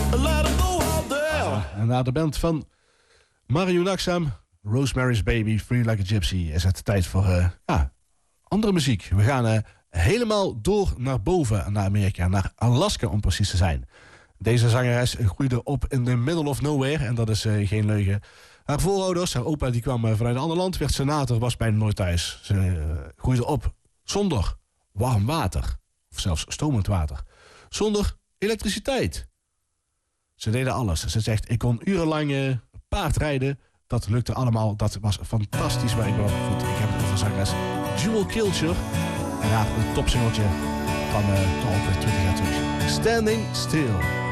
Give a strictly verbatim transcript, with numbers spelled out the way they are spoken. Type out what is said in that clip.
let them go out there. En na de band van Mario Naxam, Rosemary's Baby, Free Like a Gypsy, is het tijd voor uh, ja, andere muziek. We gaan uh, helemaal door naar boven, naar Amerika, naar Alaska om precies te zijn. Deze zangeres groeide op in the middle of nowhere en dat is uh, geen leugen. Haar voorouders, haar opa die kwam uh, vanuit een ander land, werd senator, was bijna nooit thuis. Ze uh, groeide op zonder warm water, of zelfs stromend water. Zonder elektriciteit. Ze deden alles. Ze zegt, ik kon urenlang uh, paardrijden. Dat lukte allemaal. Dat was fantastisch. Maar ik, ben, goed, ik heb het over zangeres Jewel Kilcher. En haar een topsingeltje van uh, toch ongeveer twintig jaar terug. Standing Still.